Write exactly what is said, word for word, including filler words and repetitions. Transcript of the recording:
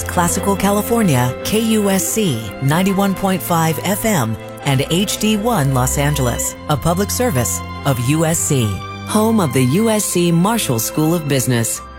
is Classical California, K U S C ninety-one point five F M and H D one Los Angeles, a public service of U S C, home of the U S C Marshall School of Business.